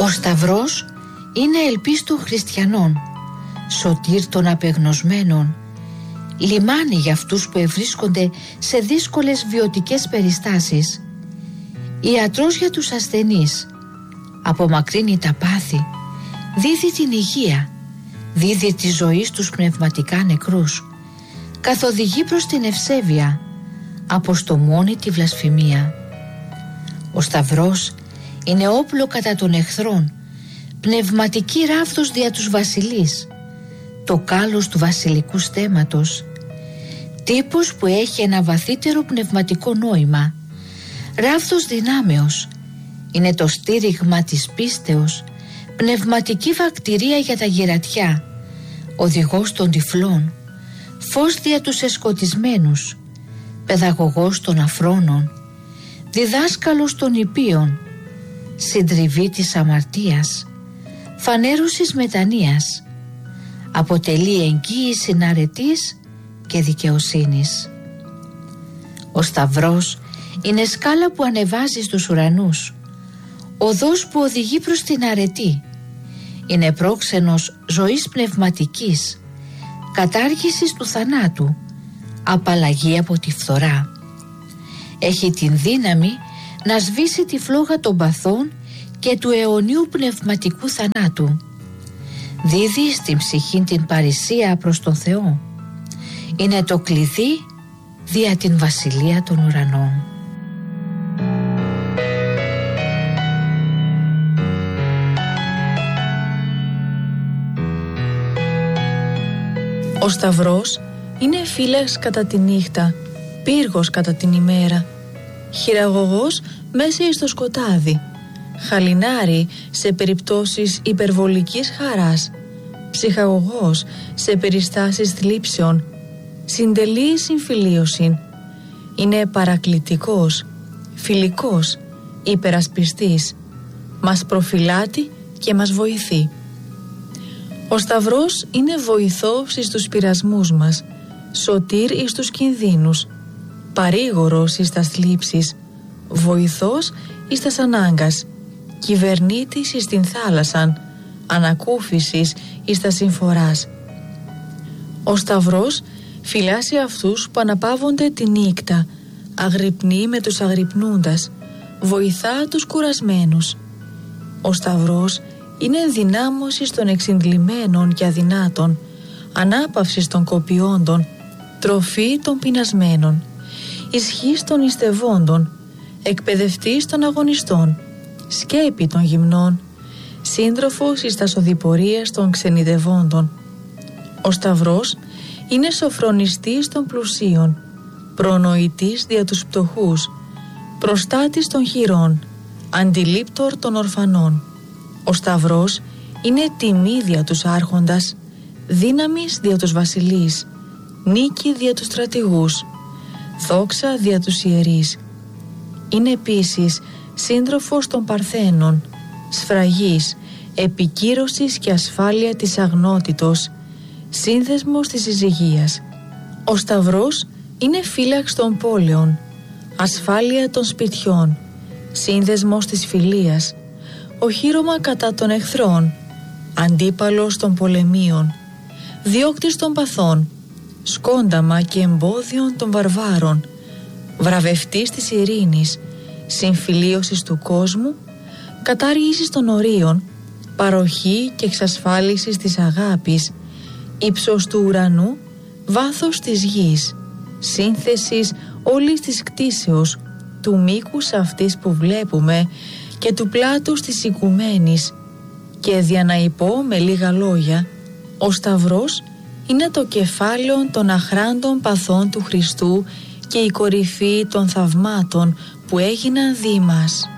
Ο Σταυρός είναι ελπίς των χριστιανών, σωτήρ των απεγνωσμένων, λιμάνι για αυτούς που ευρίσκονται σε δύσκολες βιωτικές περιστάσεις, ιατρός για τους ασθενείς, απομακρύνει τα πάθη, δίδει την υγεία, δίδει τη ζωή στους πνευματικά νεκρούς, καθοδηγεί προς την ευσέβεια, αποστομώνει τη βλασφημία. Ο Σταυρός είναι όπλο κατά των εχθρών, πνευματική ράβδος δια τους βασιλείς, το κάλος του βασιλικού στέματος, τύπος που έχει ένα βαθύτερο πνευματικό νόημα, ράβδος δυνάμεως, είναι το στήριγμα της πίστεως, πνευματική βακτηρία για τα γερατιά, οδηγός των τυφλών, φως δια τους εσκοτισμένους, παιδαγωγός των αφρόνων, διδάσκαλος των υπείων, συντριβή της αμαρτίας, φανέρωσης μετανοίας, αποτελεί εγγύηση αρετής και δικαιοσύνης. Ο Σταυρός είναι σκάλα που ανεβάζει στους ουρανούς, οδός που οδηγεί προς την αρετή, είναι πρόξενος ζωής πνευματικής, κατάργησης του θανάτου, απαλλαγή από τη φθορά. Έχει την δύναμη να σβήσει τη φλόγα των παθών και του αιωνίου πνευματικού θανάτου. Δίδει στην ψυχή την παρησία προς τον Θεό. Είναι το κλειδί δια την βασιλεία των ουρανών. Ο Σταυρός είναι φύλαξ κατά τη νύχτα, πύργος κατά την ημέρα, χειραγωγός μέσα στο σκοτάδι, χαλινάρι σε περιπτώσεις υπερβολικής χαράς, ψυχαγωγός σε περιστάσεις θλίψεων, συντελεί συμφιλίωσιν, είναι παρακλητικός, φιλικός, υπερασπιστής, μας προφυλάτει και μας βοηθεί. Ο Σταυρός είναι βοηθός εις τους πειρασμούς μας, σωτήρ εις τους κινδύνους, παρήγορος εις τας θλίψεις, βοηθός εις τας ανάγκας, κυβερνήτης εις την θάλασσαν, ανακούφισης εις τας συμφοράς. Ο Σταυρός φυλάσσει αυτούς που αναπαύονται τη νύκτα, αγρυπνεί με τους αγρυπνούντας, βοηθά τους κουρασμένους. Ο Σταυρός είναι ενδυνάμωσης των εξυντλημένων και αδυνάτων, ανάπαυσης των κοπιόντων, τροφή των πεινασμένων, ισχύς των ιστευόντων, εκπαιδευτής των αγωνιστών, σκέπη των γυμνών, σύντροφος εις τας οδηπορίας των ξενιδευόντων. Ο Σταυρός είναι σοφρονιστής των πλουσίων, προνοητής δια τους πτωχούς, προστάτης των χειρών, αντιλήπτορ των ορφανών. Ο Σταυρός είναι τιμή δια τους άρχοντας, δύναμις δια τους βασιλείς, νίκη δια τους στρατηγούς, δόξα δια τους ιερείς. Είναι επίσης σύντροφος των παρθένων, σφραγής, επικύρωσης και ασφάλεια της αγνότητος, σύνδεσμος της συζυγίας. Ο Σταυρός είναι φύλαξ των πόλεων, ασφάλεια των σπιτιών, σύνδεσμος της φιλίας, οχύρωμα κατά των εχθρών, αντίπαλος των πολεμίων, διώκτης των παθών, σκόνταμα και εμπόδιον των βαρβάρων, βραβευτής της ειρήνης, συμφιλίωσης του κόσμου, κατάργησης των ορίων, παροχή και εξασφάλισης της αγάπης, ύψος του ουρανού, βάθος της γης, σύνθεσης όλης της κτίσεως, του μήκους αυτής που βλέπουμε και του πλάτους της οικουμένης. Και δια να υπώ με λίγα λόγια, ο Σταυρός είναι το κεφάλαιο των αχράντων παθών του Χριστού και η κορυφή των θαυμάτων που έγιναν δι' μας.